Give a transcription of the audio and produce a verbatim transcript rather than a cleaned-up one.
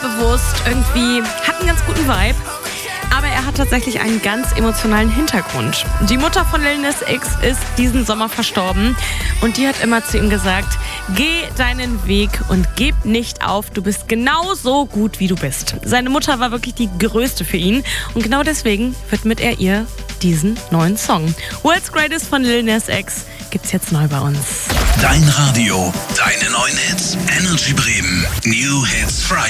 bewusst, irgendwie hat einen ganz guten Vibe. Aber er hat tatsächlich einen ganz emotionalen Hintergrund. Die Mutter von Lil Nas X ist diesen Sommer verstorben und die hat immer zu ihm gesagt, geh deinen Weg und gib nicht auf, du bist genauso gut, wie du bist. Seine Mutter war wirklich die Größte für ihn und genau deswegen widmet er ihr diesen neuen Song. World's Greatest von Lil Nas X gibt's jetzt neu bei uns. Dein Radio, deine neuen Hits, Energy Bremen, New Hits Friday.